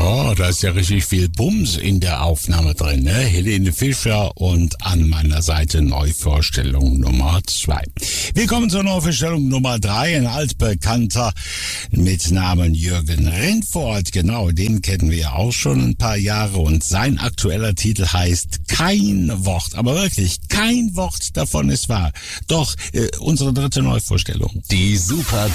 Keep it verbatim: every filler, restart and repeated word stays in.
Oh, da ist ja richtig viel Bums in der Aufnahme drin, ne? Helene Fischer und an meiner Seite Neuvorstellung Nummer zwei. Wir kommen zur Neuvorstellung Nummer drei, ein altbekannter mit Namen Jürgen Rentfort. Genau, den kennen wir ja auch schon ein paar Jahre und sein aktueller Titel heißt Kein Wort, aber wirklich kein Wort davon ist wahr. Doch, äh, unsere dritte Neuvorstellung. Die Super